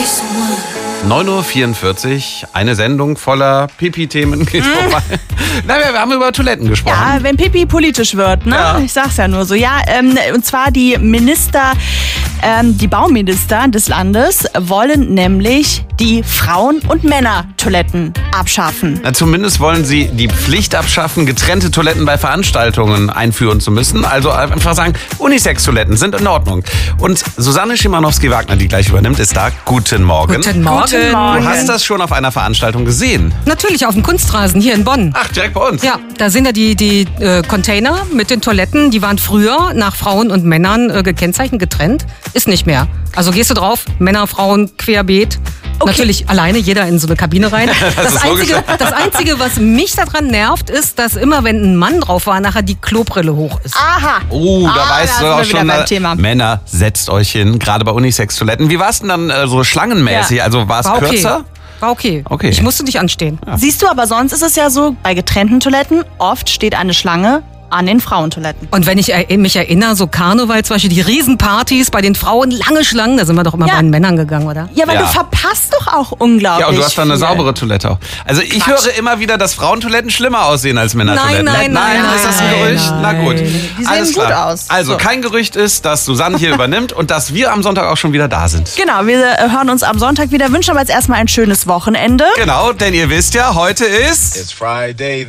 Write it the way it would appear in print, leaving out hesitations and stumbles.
9:44 Uhr, eine Sendung voller Pipi-Themen geht vorbei. Na, wir haben über Toiletten gesprochen. Ja, wenn Pipi politisch wird, ne? Ja. Ich sag's ja nur so. Ja, und zwar die Bauminister des Landes wollen nämlich die Frauen- und Männer-Toiletten abschaffen. Na, zumindest wollen sie die Pflicht abschaffen, getrennte Toiletten bei Veranstaltungen einführen zu müssen. Also einfach sagen, Unisex-Toiletten sind in Ordnung. Und Susanne Schimanowski-Wagner, die gleich übernimmt, ist da. Guten Morgen. Guten Morgen. Guten Morgen. Du hast das schon auf einer Veranstaltung gesehen? Natürlich auf dem Kunstrasen hier in Bonn. Ach, direkt bei uns? Ja, da sind ja die Container mit den Toiletten, die waren früher nach Frauen und Männern gekennzeichnet, getrennt. Ist nicht mehr. Also gehst du drauf, Männer, Frauen, querbeet. Okay. Natürlich alleine, jeder in so eine Kabine rein. ist Das Einzige, was mich daran nervt, ist, dass immer, wenn ein Mann drauf war, nachher die Klobrille hoch ist. Aha. Oh, da weißt da du sind auch wir schon, wieder beim Thema. Männer, setzt euch hin, gerade bei Unisex-Toiletten. Wie war es denn dann so schlangenmäßig? Ja. Also war es War okay. kürzer? War okay. Okay. Ich musste nicht anstehen. Siehst du, aber sonst ist es ja so, bei getrennten Toiletten oft steht eine Schlange an den Frauentoiletten. Und wenn ich mich erinnere, so Karneval zum Beispiel, die Riesenpartys bei den Frauen, lange Schlangen, da sind wir doch immer Ja. bei den Männern gegangen, oder? Ja, weil Ja. du verpasst doch auch unglaublich Ja, und du hast dann eine viel. saubere Toilette auch. Also ich höre immer wieder, dass Frauentoiletten schlimmer aussehen als Männertoiletten. Nein, ist das ein nein, Gerücht? nein. Na gut. Die sehen Alles gut klar. aus. Also So. kein Gerücht ist, dass Susanne hier übernimmt und dass wir am Sonntag auch schon wieder da sind. Genau, wir hören uns am Sonntag wieder, wünschen aber jetzt erstmal ein schönes Wochenende. Genau, denn ihr wisst ja, heute ist... It's Friday.